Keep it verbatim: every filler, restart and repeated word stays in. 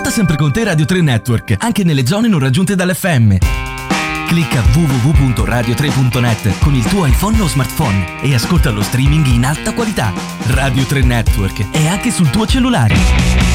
Porta sempre con te Radio tre Network, anche nelle zone non raggiunte dall'F M. Clicca w w w punto radio tre punto net con il tuo iPhone o smartphone e ascolta lo streaming in alta qualità. Radio tre Network è anche sul tuo cellulare.